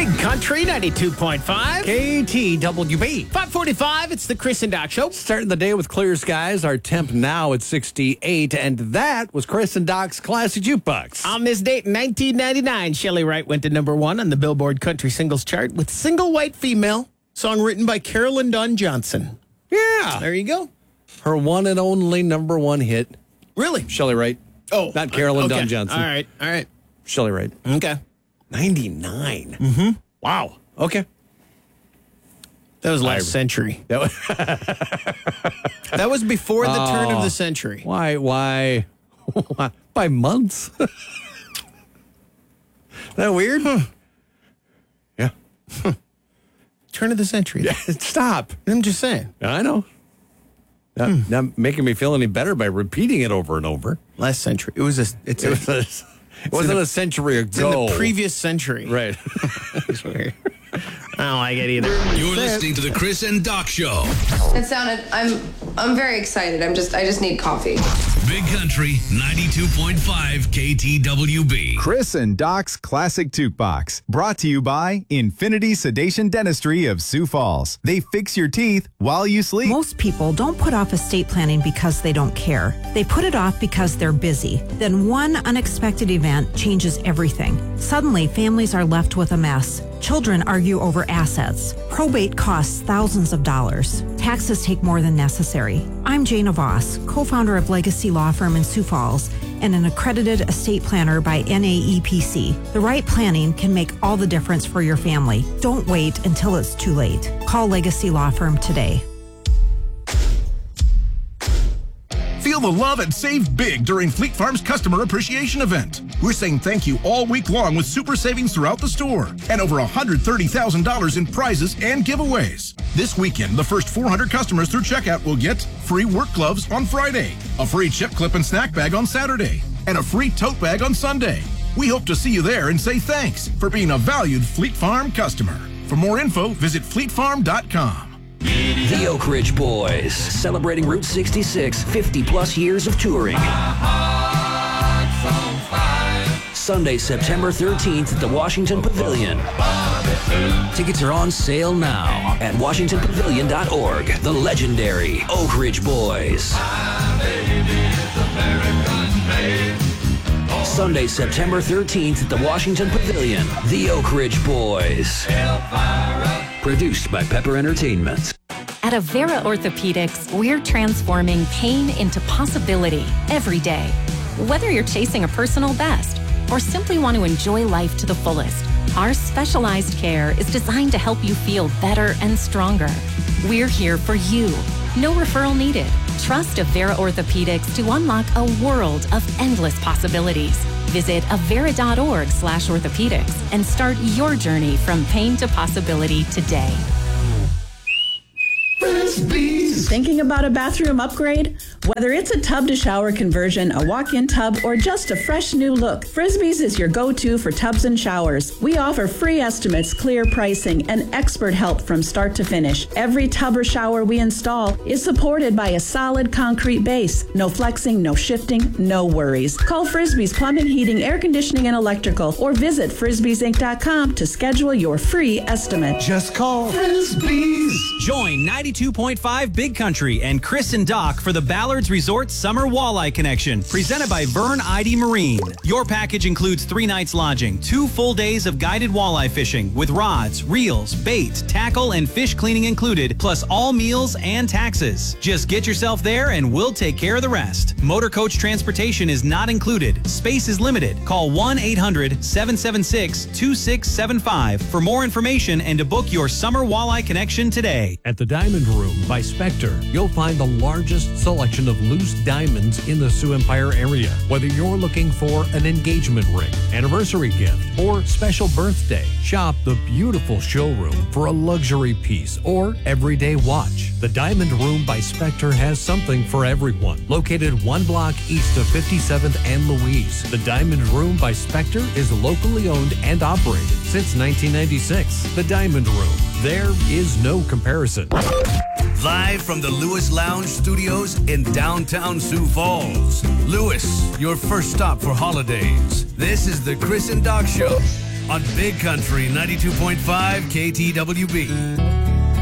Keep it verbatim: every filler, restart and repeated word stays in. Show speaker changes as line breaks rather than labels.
Country ninety-two point five.
K T W B.
five forty-five, it's the Chris and Doc Show.
Starting the day with clear skies. Our temp now at sixty-eight. And that was Chris and Doc's Classic Jukebox.
On this date in nineteen ninety-nine, Shelley Wright went to number one on the Billboard Country Singles Chart with Single White Female, song written by Carolyn Dawn Johnson.
Yeah.
There you go.
Her one and only number one hit.
Really?
Shelley Wright.
Oh.
Not Carolyn
okay.
Dawn Johnson.
All right, all right.
Shelley Wright.
Okay.
ninety-nine.
Mm-hmm.
Wow. Okay.
That was last
I,
century.
That was,
that was before the
oh,
turn of the century.
Why? Why? why by months? That weird? Huh. Yeah.
Huh. Turn of the century.
Yeah, stop.
I'm just saying.
I know. Not, hmm. not making me feel any better by repeating it over and over.
Last century. It was a. It's
it,
a,
was a, it wasn't
a,
a century ago.
It's in the previous century.
Right.
It's weird. I don't like it either.
You're listening to the Chris and Doc Show.
It sounded. I'm. I'm very excited. I'm just. I just need coffee.
Big Country ninety-two point five K T W B.
Chris and Doc's Classic Jukebox. Brought to you by Infinity Sedation Dentistry of Sioux Falls. They fix your teeth while you sleep.
Most people don't put off estate planning because they don't care. They put it off because they're busy. Then one unexpected event changes everything. Suddenly, families are left with a mess. Children argue over assets. Probate costs thousands of dollars. Taxes take more than necessary. I'm Jana Voss, co-founder of Legacy Law Firm in Sioux Falls and an accredited estate planner by N A E P C. The right planning can make all the difference for your family. Don't wait until it's too late. Call Legacy Law Firm today.
Feel the love and save big during Fleet Farm's Customer Appreciation Event. We're saying thank you all week long with super savings throughout the store and over one hundred thirty thousand dollars in prizes and giveaways. This weekend, the first four hundred customers through checkout will get free work gloves on Friday, a free chip clip and snack bag on Saturday, and a free tote bag on Sunday. We hope to see you there and say thanks for being a valued Fleet Farm customer. For more info, visit fleet farm dot com.
The Oak Ridge Boys, celebrating Route sixty-six, fifty plus years of touring. Sunday, September thirteenth at the Washington Pavilion. Tickets are on sale now at washington pavilion dot org. The legendary Oak Ridge Boys. Sunday, September thirteenth at the Washington Pavilion. The Oak Ridge Boys. Produced by Pepper Entertainment.
At Avera Orthopedics, we're transforming pain into possibility every day. Whether you're chasing a personal best or simply want to enjoy life to the fullest, our specialized care is designed to help you feel better and stronger. We're here for you. No referral needed. Trust Avera Orthopedics to unlock a world of endless possibilities. Visit avera.org slash orthopedics and start your journey from pain to possibility today.
Thinking about a bathroom upgrade? Whether it's a tub to shower conversion, a walk-in tub, or just a fresh new look, Frisbee's is your go-to for tubs and showers. We offer free estimates, clear pricing, and expert help from start to finish. Every tub or shower we install is supported by a solid concrete base. No flexing, no shifting, no worries. Call Frisbee's Plumbing, Heating, Air Conditioning, and Electrical, or visit frisbees inc dot com to schedule your free estimate.
Just call Frisbee's. Join ninety-two point five Big Country and Chris and Doc for the Ballards Resort Summer Walleye Connection, presented by Vern Ide Marine. Your package includes three nights lodging, two full days of guided walleye fishing with rods, reels, bait, tackle, and fish cleaning included, plus all meals and taxes. Just get yourself there and we'll take care of the rest. Motor coach transportation is not included. Space is limited. Call one eight hundred, seven seven six, two six seven five for more information and to book your Summer Walleye Connection today.
At the Diamond Room by Spectre, you'll find the largest selection of loose diamonds in the Sioux Empire area. Whether you're looking for an engagement ring, anniversary gift, or special birthday, shop the beautiful showroom for a luxury piece or everyday watch. The Diamond Room by Spectre has something for everyone. Located one block east of fifty-seventh and Louise, the Diamond Room by Spectre is locally owned and operated since nineteen ninety-six. The Diamond Room. There is no comparison.
Live from the Lewis Lounge Studios in downtown Sioux Falls. Lewis, your first stop for holidays. This is the Chris and Doc Show. on Big Country ninety-two point five K T W B.